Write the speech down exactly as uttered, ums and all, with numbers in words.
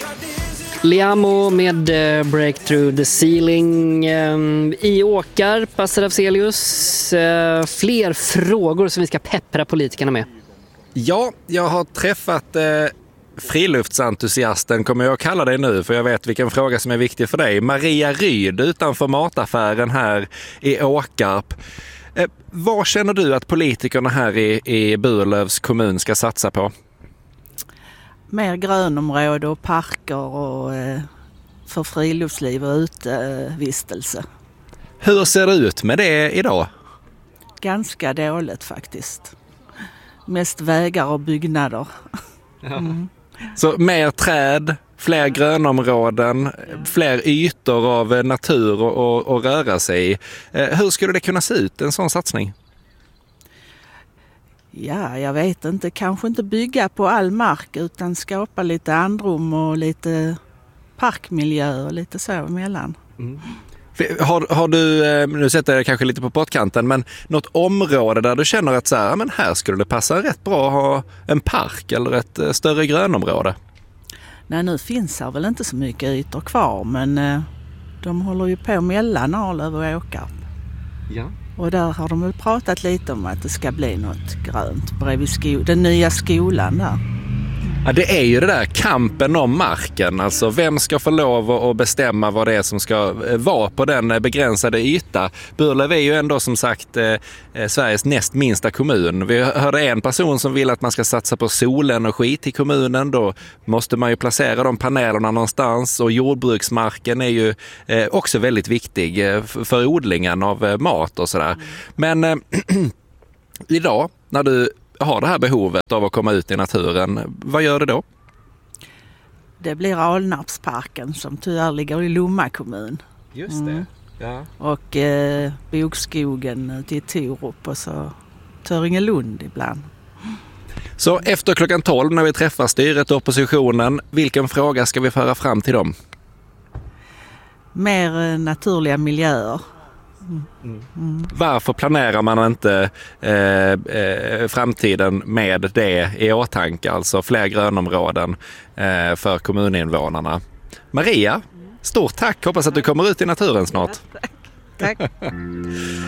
Liamo med uh, Breakthrough the Ceiling um, i Åkarp, Pastor Afzelius. Uh, fler frågor som vi ska peppra politikerna med. Ja, jag har träffat eh, friluftsentusiasten, kommer jag att kalla dig nu, för jag vet vilken fråga som är viktig för dig. Maria Ryd utanför mataffären här i Åkarp. Eh, vad känner du att politikerna här i, i Burlövs kommun ska satsa på? Mer grönområde och parker och eh, för friluftsliv och utevistelse. Hur ser det ut med det idag? Ganska dåligt faktiskt. Mest vägar och byggnader. Mm. Så mer träd, fler grönområden, fler ytor av natur och, och, och röra sig i. Eh, hur skulle det kunna se ut, en sån satsning? Ja, jag vet inte. Kanske inte bygga på all mark utan skapa lite andrum och lite parkmiljö och lite så emellan. Mm. Har, har du, nu sätter jag kanske lite på pottkanten, men något område där du känner att så här, men här skulle det passa rätt bra att ha en park eller ett större grönområde? Nej, nu finns här väl inte så mycket ytor kvar, men de håller ju på mellan Arlöv och Åkarp. Ja. Och där har de väl pratat lite om att det ska bli något grönt bredvid sko- den nya skolan där. Ja, det är ju det där kampen om marken. Alltså vem ska få lov att bestämma vad det är som ska vara på den begränsade yta. Burlöv är ju ändå som sagt eh, Sveriges näst minsta kommun. Vi hörde en person som vill att man ska satsa på solenergi till kommunen. Då måste man ju placera de panelerna någonstans. Och jordbruksmarken är ju eh, också väldigt viktig eh, för odlingen av eh, mat och sådär. Men eh, idag när du har det här behovet av att komma ut i naturen, vad gör det då? Det blir Alnarpsparken som tyvärr ligger i Lomma kommun. Just det, mm. ja. Och eh, Bokskogen ute i Torup och så Töringelund ibland. Så efter klockan tolv när vi träffar styret och oppositionen, vilken fråga ska vi föra fram till dem? Mer eh, naturliga miljöer. Mm. Mm. Varför planerar man inte eh, eh, framtiden med det i åtanke, alltså fler grönområden eh, för kommuninvånarna? Maria, stort tack, hoppas att du kommer ut i naturen snart. Ja, tack. Tack.